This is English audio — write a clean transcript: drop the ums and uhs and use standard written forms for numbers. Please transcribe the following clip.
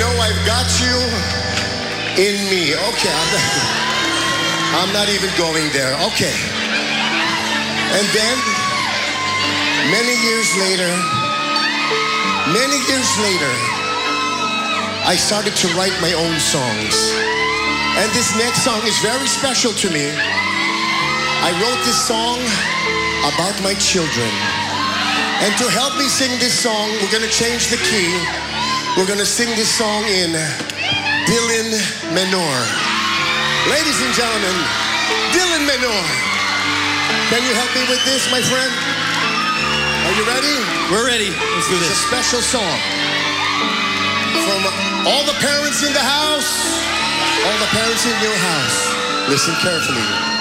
know I've got you in me. Okay, I'm not even going there. Okay. And then, many years later, I started to write my own songs. And this next song is very special to me. I wrote this song about my children. And to help me sing this song, we're gonna change the key. We're gonna sing this song in Dylan Menor. Ladies and gentlemen, Dylan Menor. Can you help me with this, my friend? Are you ready? We're ready. Let's do this. It's a special song. From all the parents in the house, all the parents in your house, listen carefully.